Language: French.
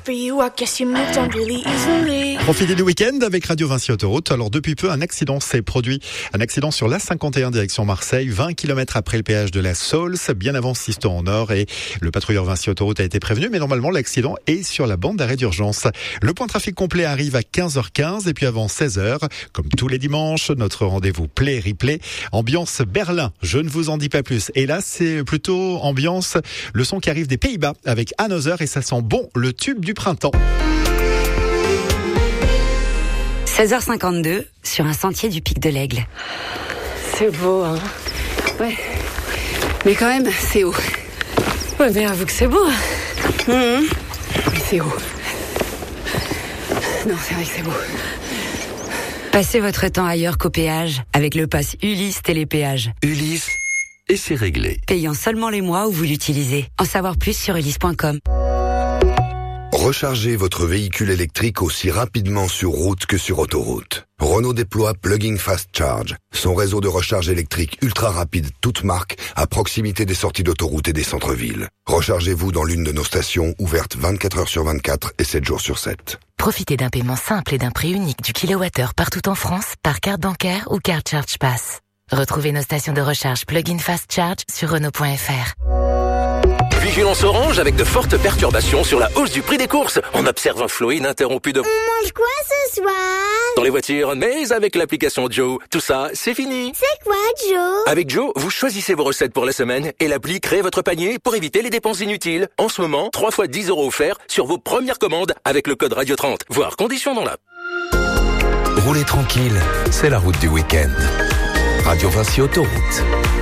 for you, I guess you moved on really easily. Profitez du week-end avec Radio Vinci Autoroute. Alors depuis peu, un accident s'est produit. Un accident sur l'A51 direction Marseille, 20 km après le péage de la Saulce, bien avant Siston en Nord. Et le patrouilleur Vinci Autoroute a été prévenu, mais normalement l'accident est sur la bande d'arrêt d'urgence. Le point trafic complet arrive à 15h15 et puis avant 16h, comme tous les dimanches, notre rendez-vous Play Replay. Ambiance Berlin, je ne vous en dis pas plus. Et là, c'est plutôt ambiance, le son qui arrive des Pays-Bas avec Another et ça sent bon le tube du printemps. 16h52 sur un sentier du Pic de l'Aigle. C'est beau, hein. Ouais. Mais quand même, c'est haut. Ouais, mais avoue que c'est beau. Mais c'est haut. Non, c'est vrai que c'est beau. Passez votre temps ailleurs qu'au péage avec le pass Ulysse Télépéage. Ulysse, et c'est réglé. Payant seulement les mois où vous l'utilisez. En savoir plus sur ulysse.com. Rechargez votre véhicule électrique aussi rapidement sur route que sur autoroute. Renault déploie Plug-in Fast Charge, son réseau de recharge électrique ultra rapide toute marque à proximité des sorties d'autoroute et des centres-villes. Rechargez-vous dans l'une de nos stations ouvertes 24 heures sur 24 et 7 jours sur 7. Profitez d'un paiement simple et d'un prix unique du kilowattheure partout en France par carte bancaire ou carte Charge Pass. Retrouvez nos stations de recharge Plug-in Fast Charge sur Renault.fr. Vigilance orange avec de fortes perturbations sur la hausse du prix des courses. On observe un flot ininterrompu de... On mange quoi ce soir? Dans les voitures, mais avec l'application Joe. Tout ça, c'est fini. C'est quoi, Joe? Avec Joe, vous choisissez vos recettes pour la semaine et l'appli crée votre panier pour éviter les dépenses inutiles. En ce moment, 3 fois 10 € offerts sur vos premières commandes avec le code Radio 30. Voir conditions dans l'app. Roulez tranquille, c'est la route du week-end. Radio Vinci Autoroute.